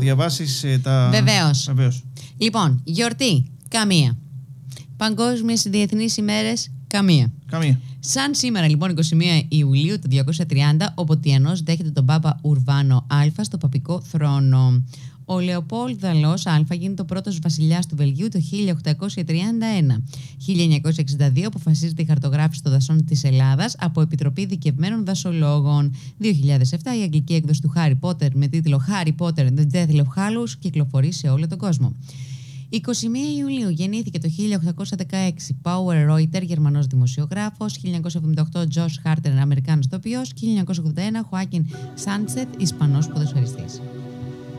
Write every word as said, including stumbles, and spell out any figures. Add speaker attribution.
Speaker 1: διαβάσεις ε, τα.
Speaker 2: Βεβαίως.
Speaker 1: Βεβαίως.
Speaker 2: Λοιπόν, γιορτή. Καμία. Παγκόσμιες διεθνείς ημέρες. Καμία.
Speaker 1: Καμία.
Speaker 2: Σαν σήμερα, λοιπόν, εικοστή πρώτη Ιουλίου του διακόσια τριάντα, ο Ποτιανός δέχεται τον Πάπα Ουρβάνο Α στο παπικό θρόνο. Ο Λεοπόλδαλος Α γίνεται ο πρώτος βασιλιάς του Βελγίου το χίλια οκτακόσια τριάντα ένα. χίλια εννιακόσια εξήντα δύο αποφασίζεται η χαρτογράφηση των δασών της Ελλάδας από Επιτροπή Ειδικευμένων Δασολόγων. δύο χιλιάδες επτά η αγγλική έκδοση του Harry Potter με τίτλο Harry Potter and the Deathly Hallows κυκλοφορεί σε όλο τον κόσμο. εικοστή πρώτη Ιουλίου γεννήθηκε το χίλια οκτακόσια δεκαέξι Power Reuter, Γερμανός δημοσιογράφος, χίλια εννιακόσια εβδομήντα οκτώ Josh Hartnett, Αμερικάνος ηθοποιός, χίλια εννιακόσια ογδόντα ένα Joaquin Sánchez, Ισπανός ποδοσφαιριστής.